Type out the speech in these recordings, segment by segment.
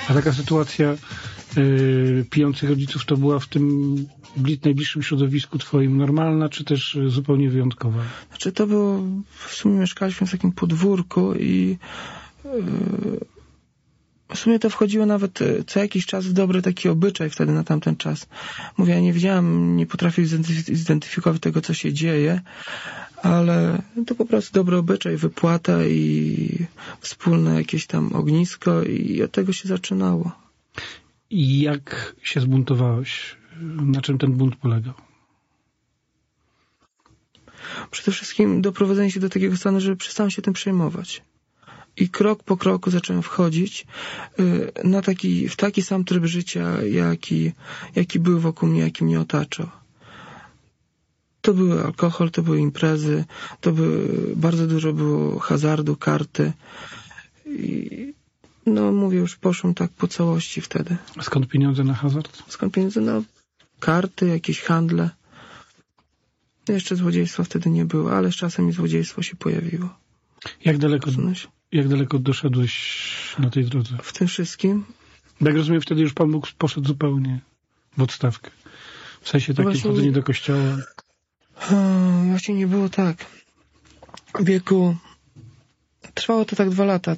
A taka sytuacja pijących rodziców to była w tym najbliższym środowisku twoim normalna, czy też zupełnie wyjątkowa? Znaczy to było, w sumie mieszkaliśmy w takim podwórku i w sumie to wchodziło nawet co jakiś czas w dobry taki obyczaj wtedy na tamten czas. Mówię, ja nie wiedziałem, nie potrafię zidentyfikować tego, co się dzieje, ale to po prostu dobry obyczaj, wypłata i wspólne jakieś tam ognisko i od tego się zaczynało. I jak się zbuntowałeś? Na czym ten bunt polegał? Przede wszystkim doprowadzenie się do takiego stanu, że przestałem się tym przejmować. I krok po kroku zacząłem wchodzić w taki sam tryb życia, jaki był wokół mnie, jaki mnie otaczał. To były alkohol, to były imprezy, bardzo dużo było hazardu, karty. I no mówię, już poszłem tak po całości wtedy. A skąd pieniądze na hazard? Skąd pieniądze? No karty, jakieś handle. Jeszcze złodziejstwa wtedy nie było, ale z czasem i złodziejstwo się pojawiło. Jak daleko doszedłeś na tej drodze? W tym wszystkim? Jak rozumiem, wtedy już Pan Bóg poszedł zupełnie w odstawkę. W sensie takim chodzenie do kościoła. Właśnie nie było tak. W wieku... Trwało to tak 2 lata,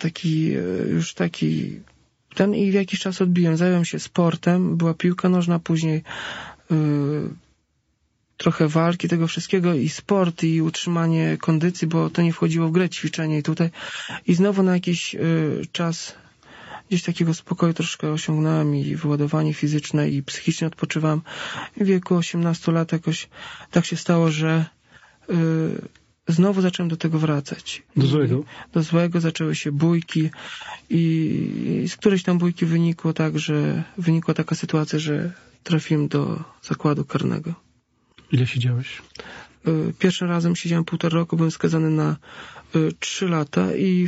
i w jakiś czas odbiłem. Zająłem się sportem, była piłka nożna, później trochę walki, tego wszystkiego i sport i utrzymanie kondycji, bo to nie wchodziło w grę, ćwiczenie i tutaj. I znowu na jakiś czas gdzieś takiego spokoju troszkę osiągnąłem i wyładowanie fizyczne i psychicznie odpoczywałem. W wieku 18 lat jakoś tak się stało, że znowu zacząłem do tego wracać. Do złego? Do złego, zaczęły się bójki i z którejś tam bójki wynikła taka sytuacja, że trafiłem do zakładu karnego. Ile siedziałeś? Pierwszym razem siedziałem 1,5 roku, byłem skazany na 3 lata i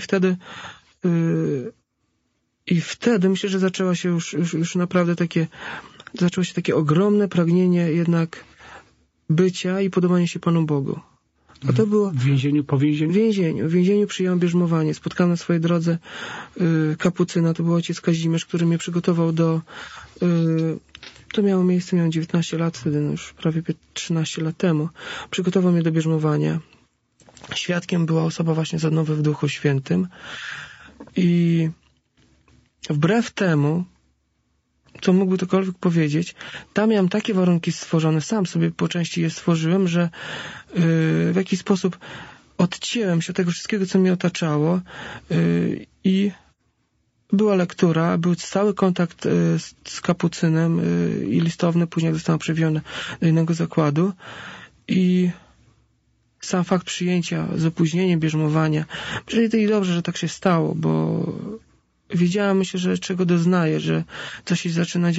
wtedy myślę, że zaczęło się naprawdę takie ogromne pragnienie jednak bycia i podobania się Panu Bogu. A to było... W więzieniu, po więzieniu? W więzieniu przyjąłem bierzmowanie. Spotkałem na swojej drodze kapucyna, to był ojciec Kazimierz, który mnie przygotował to miało miejsce, miałem 19 lat wtedy, no już prawie 13 lat temu. Przygotował mnie do bierzmowania. Świadkiem była osoba właśnie z odnowy w Duchu Świętym. I wbrew temu, co mógłby ktokolwiek powiedzieć, tam miałem takie warunki stworzone, sam sobie po części je stworzyłem, że w jakiś sposób odcięłem się od tego wszystkiego, co mnie otaczało i była lektura, był stały kontakt z kapucynem i listowny, później jak zostałem przewieziony do innego zakładu i sam fakt przyjęcia z opóźnieniem bierzmowania, czyli to i dobrze, że tak się stało, bo wiedziałem, myślę, że czego doznaję, że coś się zaczyna dziać.